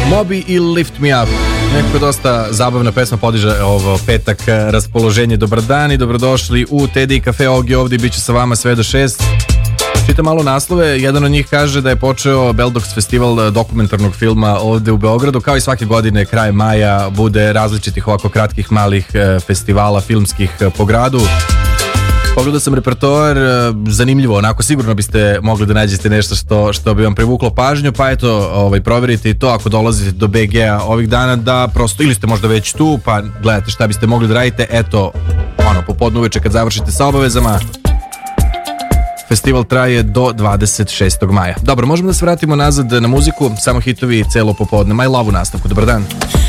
Moby i Lift Me Up. Nekako dosta zabavna pesma, podiže ovo petak raspoloženje. Dobar dan i dobrodošli u Teddy Cafe. Ogi ovdje, bit će sa vama sve do 6. Čitam malo naslove, jedan od njih kaže da je počeo Beldox festival dokumentarnog filma ovdje u Beogradu. Kao i svake godine, kraj maja bude različitih ovako kratkih malih festivala filmskih po gradu. Pogledao sam repertoar, zanimljivo, onako sigurno biste mogli da nađete nešto što bi vam privuklo pažnju, pa eto, proverite i to ako dolazite do BG-a ovih dana, da prosto, ili ste možda već tu, pa gledate šta biste mogli da radite, eto, popodne uveče kad završite sa obavezama. Festival traje do 26. maja. Dobro, možemo da se vratimo nazad na muziku, samo hitovi celo popodne. My Love u nastavku, dobar dan.